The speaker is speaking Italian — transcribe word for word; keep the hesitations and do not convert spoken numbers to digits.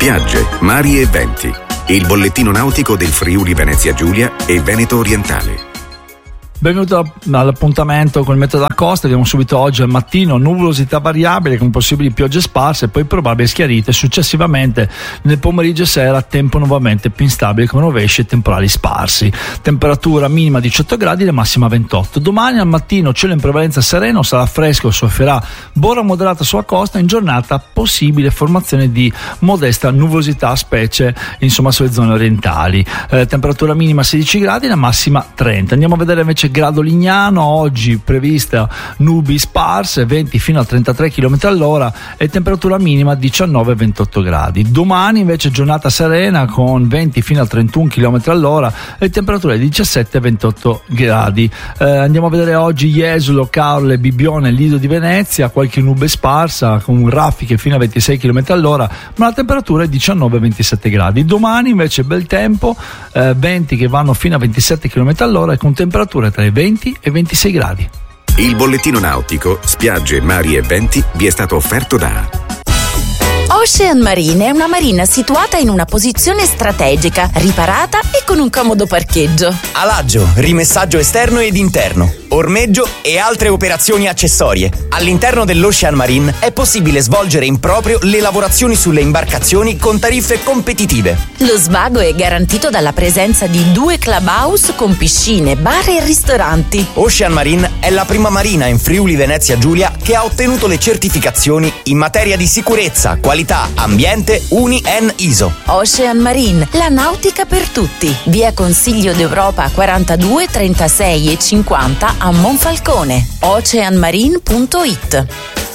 spiagge, mari e venti. Il bollettino nautico del Friuli Venezia Giulia e Veneto Orientale. Benvenuti all'appuntamento con il meteo della costa. Vediamo subito oggi al mattino nuvolosità variabile con possibili piogge sparse e poi probabili schiarite. Successivamente nel pomeriggio e sera tempo nuovamente più instabile con rovesci e temporali sparsi. Temperatura minima diciotto gradi, la massima ventotto. Domani al mattino cielo in prevalenza sereno, sarà fresco, soffierà borra moderata sulla costa. In giornata possibile formazione di modesta nuvolosità, specie insomma sulle zone orientali. Eh, temperatura minima sedici gradi, la massima trenta. Andiamo a vedere invece grado Lignano. Oggi prevista nubi sparse, venti fino a trentatré chilometri all'ora e temperatura minima diciannove ventotto gradi. Domani invece giornata serena con venti fino a trentuno chilometri all'ora e temperature diciassette ventotto gradi. Eh, andiamo a vedere oggi Jesolo, Caorle, Bibbione, Lido di Venezia, qualche nube sparsa con raffiche fino a ventisei chilometri all'ora, ma la temperatura è diciannove ventisette gradi. Domani invece bel tempo, eh, venti che vanno fino a ventisette chilometri all'ora e con temperature tra i venti e ventisei gradi. Il bollettino nautico, spiagge, mari e venti vi è stato offerto da Ocean Marine è una marina situata in una posizione strategica, riparata e con un comodo parcheggio. Alaggio, rimessaggio esterno ed interno, ormeggio e altre operazioni accessorie. All'interno dell'Ocean Marine è possibile svolgere in proprio le lavorazioni sulle imbarcazioni con tariffe competitive. Lo svago è garantito dalla presenza di due clubhouse con piscine, bar e ristoranti. Ocean Marine è la prima marina in Friuli Venezia Giulia che ha ottenuto le certificazioni in materia di sicurezza, qualità, ambiente U N I E N I S O. Ocean Marine, la nautica per tutti. Via Consiglio d'Europa quarantadue, trentasei e cinquanta a Monfalcone. ocean marine punto it.